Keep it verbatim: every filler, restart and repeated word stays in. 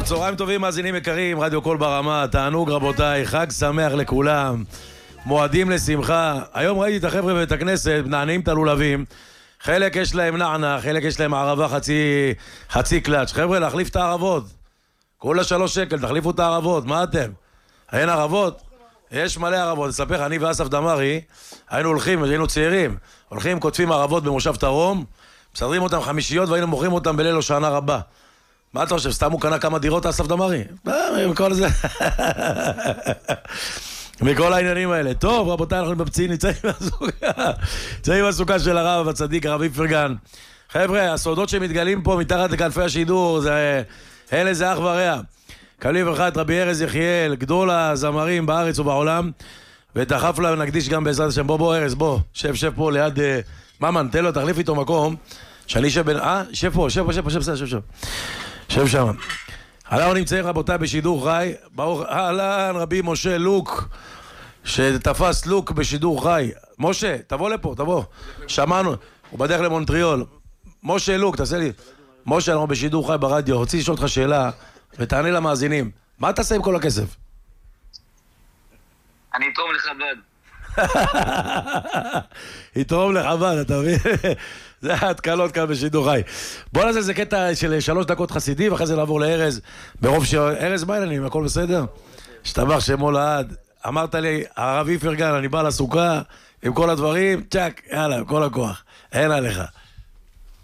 צהריים טובים מאזינים יקרים, רדיו קול ברמה, תענוג רבותיי, חג שמח לכולם, מועדים לשמחה. היום ראיתי את החבר'ה בבית הכנסת, מנענעים את הלולבים, חלק יש להם נענה, חלק יש להם ערבה חצי, חצי קלאץ'. חבר'ה, להחליף את הערבות, כולה שלוש שקל, תחליפו את הערבות, מה אתם? אין ערבות? יש מלא ערבות. אספר, אני ואסף דמרי היינו הולכים, היינו צעירים, הולכים, כותבים ערבות במושב תרום, מסדרים אותם חמישיות והיינו מוכרים אותם בליל הושענא רבה. מה אתה חושב? סתם הוא קנה כמה דירות אסף דמרי? מכל זה. מכל העניינים האלה. טוב, רבותיי, אנחנו מבצעים, נמצאים בסוכה. נמצאים בסוכה של הרב הצדיק, הרב איפרגן. חבר'ה, הסודות שמתגלים פה מתחת לכנפי השידור, זה... אלה זה אח ורע. קבלי ברכה את רבי ארז יחיאל, גדול הזמרים בארץ ובעולם, ודחף לה ונקדיש גם בעזרת השם. בוא, בוא, ארז, בוא. שב, שב פה ליד... ממן, תן לו, תחליף איתו מקום. שאני שב בין... אה? שב פה, שב פה, שב פה, שב, שב, שב, שב. שב שם. אנחנו נמצאים רבותיי בשידור חי. ברוך... אהלן, רבי משה לוק, שתפס לוק בשידור חי. משה, תבוא לפה, תבוא. שמענו. הוא בדרך למונטריול. משה לוק, תעשה לי... משה, אנחנו בשידור חי ברדיו. רציתי לשאול אותך שאלה, ותענה למאזינים. מה תעשה עם כל הכסף? אני אתרום לחב"ד. יתרום לחב"ד, אתה מבין? זה התקלות כאן בשידור חי. בוא נעשה איזה קטע של שלוש דקות חסידי, ואחרי זה לעבור לארז. ברוב ש... ארז, מה העניינים? הכל בסדר? שתבח שמו לעד. אמרת לי, הרב איפרגן, אני בא לסוכה עם כל הדברים, צ'ק, יאללה, כל הכוח. אין עליך.